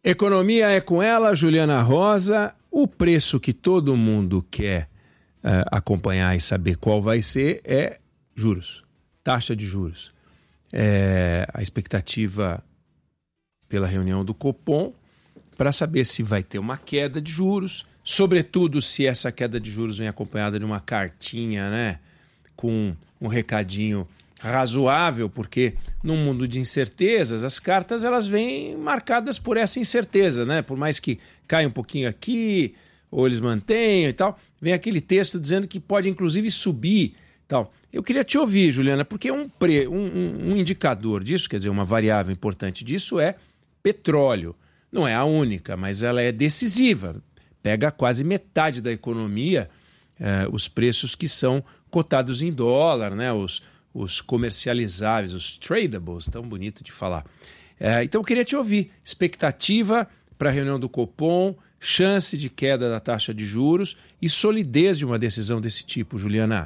Economia é com ela, Juliana Rosa. O preço que todo mundo quer acompanhar e saber qual vai ser é juros, taxa de juros. A expectativa pela reunião do Copom para saber se vai ter uma queda de juros, sobretudo se essa queda de juros vem acompanhada de uma cartinha, né, com um recadinho razoável, porque num mundo de incertezas, as cartas elas vêm marcadas por essa incerteza, né? Por mais que caia um pouquinho aqui, ou eles mantenham e tal, vem aquele texto dizendo que pode inclusive subir e tal. Eu queria te ouvir, Juliana, porque um indicador disso, quer dizer, uma variável importante disso é petróleo. Não é a única, mas ela é decisiva. Pega quase metade da economia, os preços que são cotados em dólar, né? Os comercializáveis, os tradables, tão bonito de falar. Então eu queria te ouvir. Expectativa para a reunião do Copom, chance de queda da taxa de juros e solidez de uma decisão desse tipo, Juliana.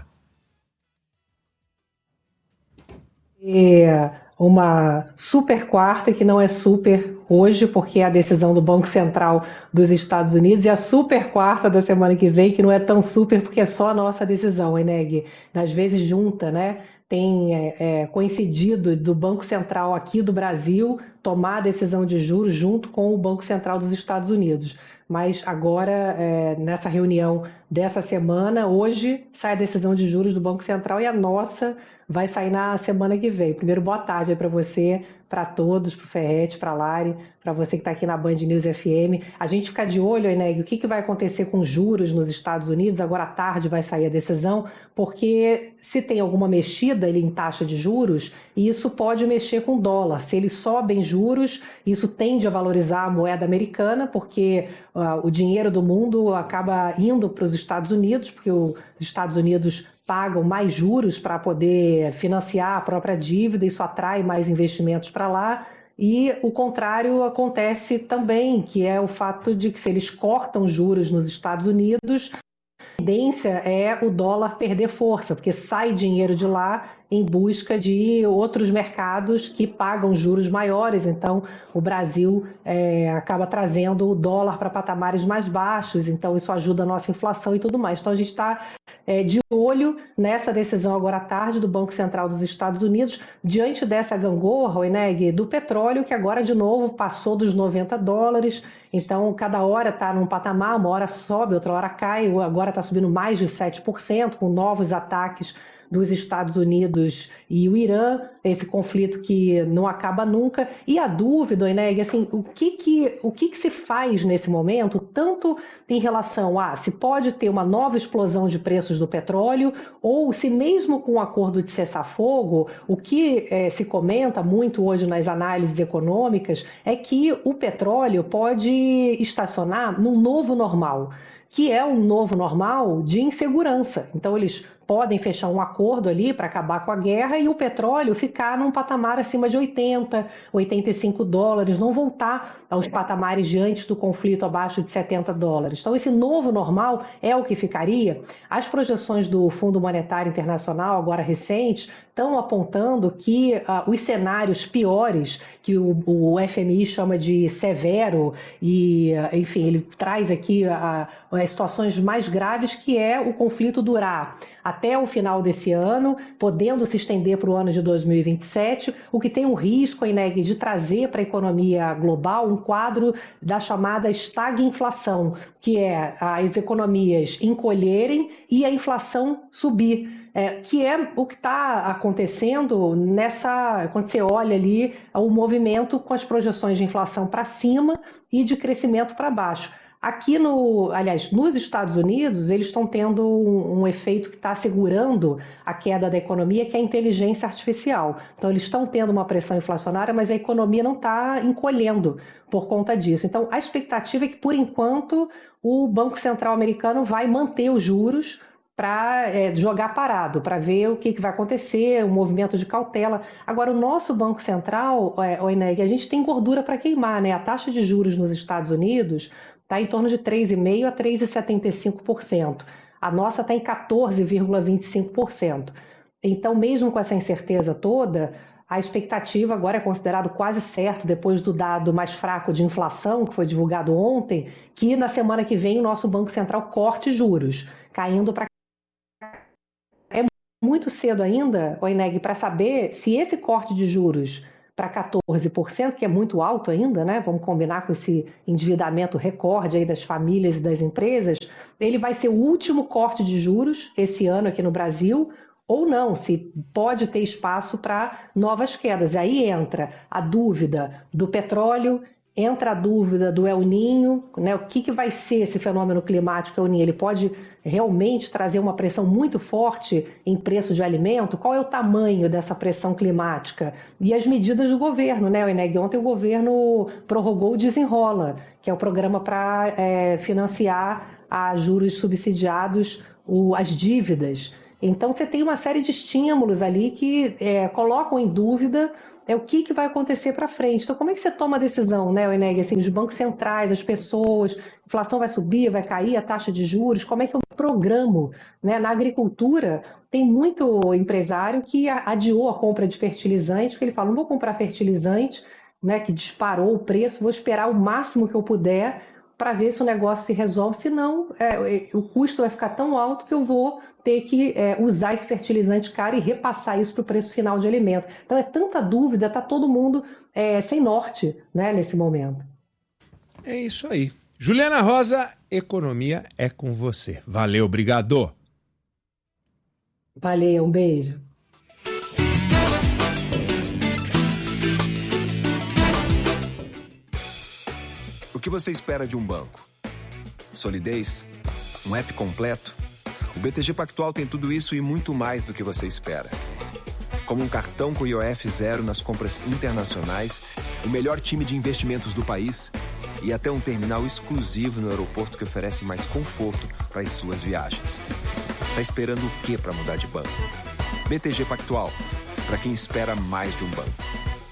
Uma super quarta, que não é super hoje, porque é a decisão do Banco Central dos Estados Unidos, e a super quarta da semana que vem, que não é tão super, porque é só a nossa decisão, Eneg. Às vezes junta, né? Tem coincidido do Banco Central aqui do Brasil tomar a decisão de juros junto com o Banco Central dos Estados Unidos. Mas agora, nessa reunião dessa semana, hoje sai a decisão de juros do Banco Central e a nossa vai sair na semana que vem. Primeiro, boa tarde aí para você, para todos, para o Ferretti, para a Lari, para você que está aqui na Band News FM. A gente fica de olho, Eneg, o que vai acontecer com juros nos Estados Unidos. Agora à tarde vai sair a decisão, porque se tem alguma mexida ali em taxa de juros, isso pode mexer com o dólar. Se eles sobem juros, isso tende a valorizar a moeda americana, porque o dinheiro do mundo acaba indo para os Estados Unidos, porque os Estados Unidos pagam mais juros para poder financiar a própria dívida, isso atrai mais investimentos para lá. E o contrário acontece também, que é o fato de que se eles cortam juros nos Estados Unidos, a tendência é o dólar perder força, porque sai dinheiro de lá em busca de outros mercados que pagam juros maiores. Então, o Brasil acaba trazendo o dólar para patamares mais baixos, então isso ajuda a nossa inflação e tudo mais. Então, a gente está de olho nessa decisão agora à tarde do Banco Central dos Estados Unidos, diante dessa gangorra, Eneg, do petróleo, que agora de novo passou dos $90. Então, cada hora está num patamar, uma hora sobe, outra hora cai, agora está subindo mais de 7%, com novos ataques dos Estados Unidos e o Irã, esse conflito que não acaba nunca. E a dúvida, Eneg, assim, o que se faz nesse momento, tanto em relação a se pode ter uma nova explosão de preços do petróleo, ou se mesmo com o acordo de cessar-fogo, o que se comenta muito hoje nas análises econômicas é que o petróleo pode estacionar num novo normal, que é um novo normal de insegurança. Então, eles podem fechar um acordo ali para acabar com a guerra e o petróleo ficar num patamar acima de $80, $85, não voltar aos patamares de antes do conflito abaixo de $70. Então, esse novo normal é o que ficaria. As projeções do Fundo Monetário Internacional, agora recentes, estão apontando que os cenários piores, que o FMI chama de severo, e, enfim, ele traz aqui as situações mais graves, que é o conflito durar até o final desse ano, podendo se estender para o ano de 2027, o que tem um risco, Eneg, de trazer para a economia global um quadro da chamada estagflação, que é as economias encolherem e a inflação subir. Que é o que está acontecendo quando você olha ali o movimento com as projeções de inflação para cima e de crescimento para baixo. Aqui nos Estados Unidos, eles estão tendo um efeito que está segurando a queda da economia, que é a inteligência artificial. Então, eles estão tendo uma pressão inflacionária, mas a economia não está encolhendo por conta disso. Então, a expectativa é que, por enquanto, o Banco Central americano vai manter os juros para jogar parado, para ver o que vai acontecer, o movimento de cautela. Agora, o nosso Banco Central, Eneg, a gente tem gordura para queimar, né? A taxa de juros nos Estados Unidos está em torno de 3,5% a 3,75%. A nossa está em 14,25%. Então, mesmo com essa incerteza toda, a expectativa agora é considerado quase certo, depois do dado mais fraco de inflação, que foi divulgado ontem, que na semana que vem o nosso Banco Central corte juros, caindo para... É muito cedo ainda, Oineg, para saber se esse corte de juros para 14%, que é muito alto ainda, né? Vamos combinar com esse endividamento recorde aí das famílias e das empresas, ele vai ser o último corte de juros esse ano aqui no Brasil, ou não, se pode ter espaço para novas quedas. E aí entra a dúvida do petróleo, entra a dúvida do El Niño, né? O que vai ser esse fenômeno climático El Niño? Ele pode realmente trazer uma pressão muito forte em preço de alimento? Qual é o tamanho dessa pressão climática? E as medidas do governo, né, Oineg? Ontem o governo prorrogou o Desenrola, que é o programa para financiar a juros subsidiados as dívidas. Então você tem uma série de estímulos ali que colocam em dúvida o que vai acontecer para frente. Então como é que você toma a decisão, né, Oineg? Assim, os bancos centrais, as pessoas, a inflação vai subir, vai cair, a taxa de juros, como é que eu programo? Né? Na agricultura tem muito empresário que adiou a compra de fertilizante, porque ele fala, não vou comprar fertilizante, né, que disparou o preço, vou esperar o máximo que eu puder para ver se o negócio se resolve, senão o custo vai ficar tão alto que eu vou ter que usar esse fertilizante caro e repassar isso para o preço final de alimento. Então é tanta dúvida, está todo mundo sem norte, né, nesse momento. É isso aí. Juliana Rosa, economia é com você. Valeu, obrigado. Valeu, um beijo. O que você espera de um banco? Solidez? Um app completo? O BTG Pactual tem tudo isso e muito mais do que você espera. Como um cartão com IOF zero nas compras internacionais, o melhor time de investimentos do país e até um terminal exclusivo no aeroporto que oferece mais conforto para as suas viagens. Tá esperando o quê para mudar de banco? BTG Pactual, para quem espera mais de um banco.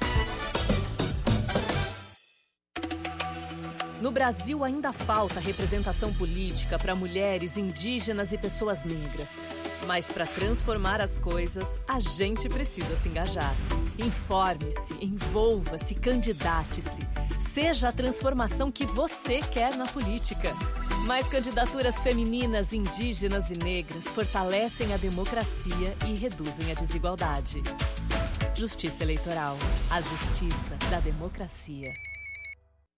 No Brasil ainda falta representação política para mulheres, indígenas e pessoas negras. Mas para transformar as coisas, a gente precisa se engajar. Informe-se, envolva-se, candidate-se. Seja a transformação que você quer na política. Mais candidaturas femininas, indígenas e negras fortalecem a democracia e reduzem a desigualdade. Justiça Eleitoral. A justiça da democracia.